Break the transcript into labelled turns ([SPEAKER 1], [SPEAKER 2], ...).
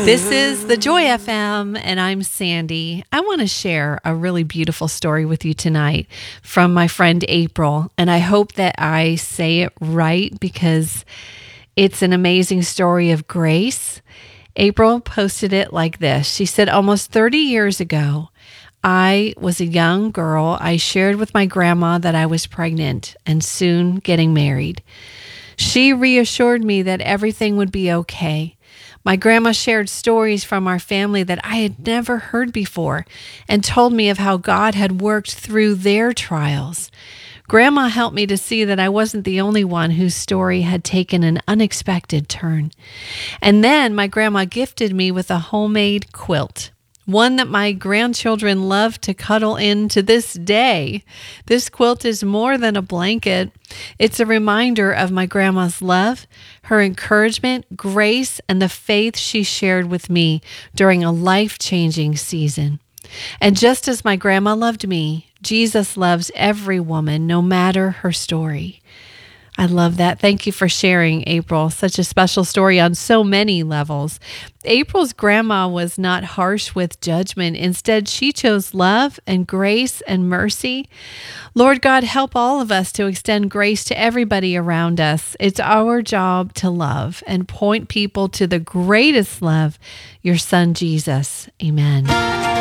[SPEAKER 1] This is the Joy FM, and I'm Sandy. I want to share a really beautiful story with you tonight from my friend April, and I hope that I say it right because it's an amazing story of grace. April posted it like this. She said, almost 30 years ago, I was a young girl. I shared with my grandma that I was pregnant and soon getting married. She reassured me that everything would be okay. My grandma shared stories from our family that I had never heard before and told me of how God had worked through their trials. Grandma helped me to see that I wasn't the only one whose story had taken an unexpected turn. And then my grandma gifted me with a homemade quilt, one that my grandchildren love to cuddle in to this day. This quilt is more than a blanket. It's a reminder of my grandma's love, her encouragement, grace, and the faith she shared with me during a life-changing season. And just as my grandma loved me, Jesus loves every woman, no matter her story. I love that. Thank you for sharing, April. Such a special story on so many levels. April's grandma was not harsh with judgment. Instead, she chose love and grace and mercy. Lord God, help all of us to extend grace to everybody around us. It's our job to love and point people to the greatest love, your son, Jesus. Amen.